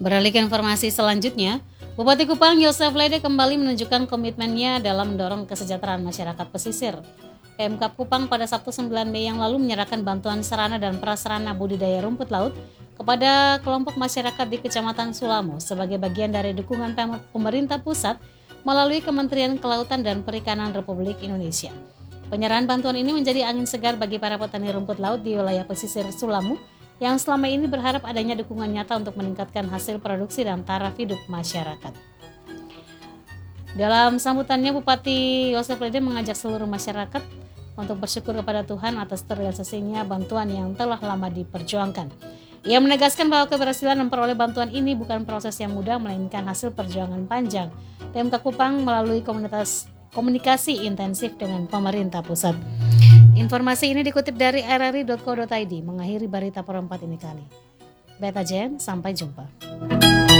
Beralih ke informasi selanjutnya, Bupati Kupang Yosef Lede kembali menunjukkan komitmennya dalam mendorong kesejahteraan masyarakat pesisir. Pemkab Kupang pada Sabtu 9 Mei yang lalu menyerahkan bantuan sarana dan prasarana budidaya rumput laut kepada kelompok masyarakat di Kecamatan Sulamo sebagai bagian dari dukungan pemerintah pusat melalui Kementerian Kelautan dan Perikanan Republik Indonesia. Penyerahan bantuan ini menjadi angin segar bagi para petani rumput laut di wilayah pesisir Sulamo yang selama ini berharap adanya dukungan nyata untuk meningkatkan hasil produksi dan taraf hidup masyarakat. Dalam sambutannya, Bupati Yosef Lede mengajak seluruh masyarakat untuk bersyukur kepada Tuhan atas terrealisasinya bantuan yang telah lama diperjuangkan. Ia menegaskan bahwa keberhasilan memperoleh bantuan ini bukan proses yang mudah, melainkan hasil perjuangan panjang Pemkab Kupang melalui komunikasi intensif dengan pemerintah pusat. Informasi ini dikutip dari rri.co.id. Mengakhiri berita perempat ini kali. Beta Jen, sampai jumpa.